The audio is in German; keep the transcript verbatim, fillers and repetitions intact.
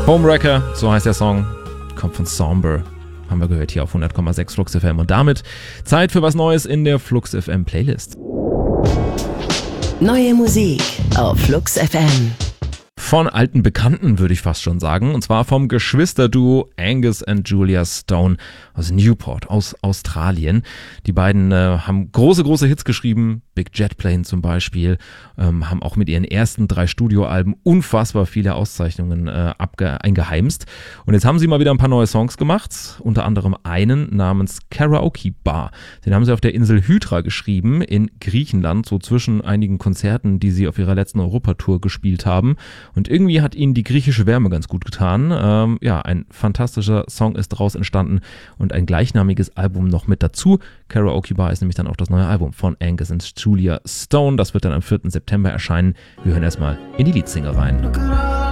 Homewrecker, so heißt der Song, kommt von Somber, haben wir gehört hier auf hundert Komma sechs Flux F M und damit Zeit für was Neues in der Flux F M Playlist. Neue Musik auf Flux F M. Von alten Bekannten würde ich fast schon sagen, und zwar vom Geschwisterduo Angus und Julia Stone aus Newport, aus Australien. Die beiden äh, haben große, große Hits geschrieben, Big Jet Plane zum Beispiel, ähm, haben auch mit ihren ersten drei Studioalben unfassbar viele Auszeichnungen äh, abge- eingeheimst. Und jetzt haben sie mal wieder ein paar neue Songs gemacht, unter anderem einen namens Karaoke Bar. Den haben sie auf der Insel Hydra geschrieben, in Griechenland, so zwischen einigen Konzerten, die sie auf ihrer letzten Europatour gespielt haben. Und irgendwie hat ihnen die griechische Wärme ganz gut getan. Ähm, ja, ein fantastischer Song ist daraus entstanden und ein gleichnamiges Album noch mit dazu. Karaoke Bar ist nämlich dann auch das neue Album von Angus und Julia Stone. Das wird dann am vierten September erscheinen. Wir hören erstmal in die Leadsingle rein.